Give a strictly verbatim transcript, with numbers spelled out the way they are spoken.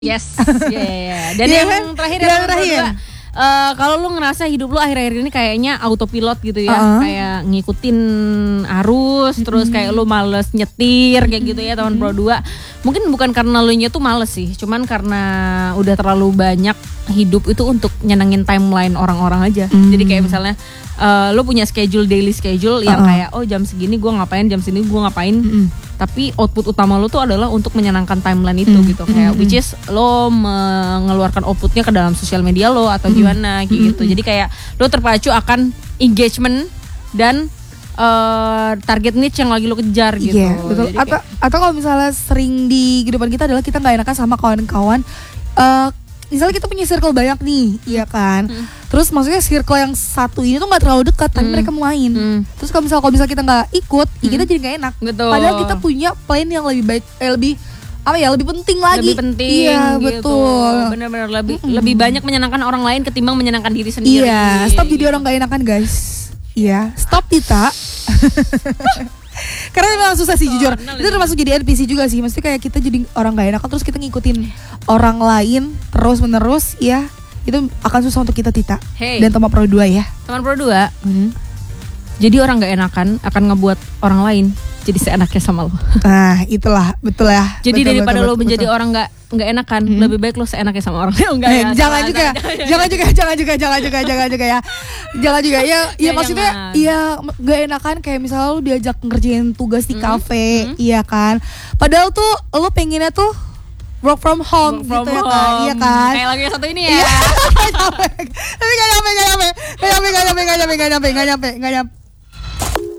Yes, ya yeah, yeah. Dan yeah, yang kan? terakhir yang yang terakhir. kedua, uh, kalau lu ngerasa hidup lu akhir-akhir ini kayaknya autopilot gitu ya, uh-huh. kayak ngikutin arus, mm-hmm. terus kayak lu males nyetir kayak gitu ya teman Pro dua. Mungkin bukan karena lu nya tuh males sih, cuman karena udah terlalu banyak hidup itu untuk nyenengin timeline orang-orang aja. Mm. Jadi kayak misalnya uh, lu punya schedule, daily schedule yang uh-uh. kayak oh jam segini gue ngapain, jam segini gue ngapain. Mm-hmm. Tapi output utama lo tuh adalah untuk menyenangkan timeline itu mm, gitu kayak mm, which is lo mengeluarkan outputnya ke dalam sosial media lo atau gimana mm, kayak gitu. Jadi kayak lo terpacu akan engagement dan uh, target niche yang lagi lo kejar gitu. Yeah, betul. Jadi atau kayak, atau kalau misalnya sering di kehidupan kita adalah kita nggak enakan sama kawan-kawan. Uh, misalnya kita punya circle banyak nih, iya kan. Hmm. Terus maksudnya circle yang satu ini tuh nggak terlalu dekat, tapi hmm. mereka mau main. Hmm. Terus kalau misalnya kalau misalnya kita nggak ikut, hmm. ya kita jadi nggak enak. Betul. Padahal kita punya plan yang lebih baik, eh, lebih apa ya, lebih penting lagi. Lebih penting. Iya gitu. betul. Benar-benar lebih hmm. lebih banyak menyenangkan orang lain ketimbang menyenangkan diri sendiri. Iya. Stop jadi orang nggak enakan guys. Iya. Stop Tita. Karena memang susah sih jujur. Itu termasuk jadi N P C juga sih. Maksudnya kayak kita jadi orang gak enakan terus kita ngikutin orang lain terus menerus ya. Itu akan susah untuk kita Tita. Hey. Dan teman Pro dua ya. Teman Pro dua. Hmm. Jadi orang gak enakan akan ngebuat orang lain jadi seenaknya sama lo. Nah itulah betul ya. Jadi betul, daripada betul, lo betul, menjadi betul. orang gak nggak enakan, hmm. lebih baik lo seenaknya sama orang lain. Enggak eh, ya, jangan juga, jangan juga, jangan juga, jangan juga, jangan juga ya, jangan juga ya. Ya maksudnya, ya nggak enakan kayak misalnya lo diajak ngerjain tugas di kafe, hmm. iya kan. Padahal tuh lo pengennya tuh work from home work from gitu home. ya kan, iya kan. Kayak lagu yang satu ini ya. Tapi nggak nyampe, nggak nyampe, nggak nyampe, nggak nyampe, nggak nyampe, nggak nyampe, nggak nyampe, nggak nyampe.